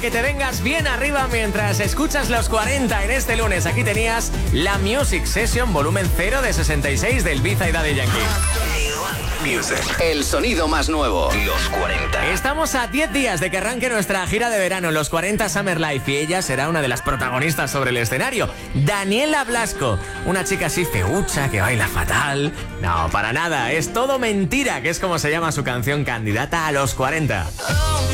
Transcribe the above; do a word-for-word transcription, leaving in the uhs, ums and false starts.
que te vengas bien arriba mientras escuchas los cuarenta en este lunes. Aquí tenías la Music Session volumen cero de sesenta y seis del Ibiza y Daddy Yankee. Music. El sonido más nuevo. Los cuarenta. Estamos a diez días de que arranque nuestra gira de verano, los cuarenta Summer Life, y ella será una de las protagonistas sobre el escenario. Daniela Blasco, una chica así feucha que baila fatal. No, para nada, es todo mentira, que es como se llama su canción candidata a los cuarenta.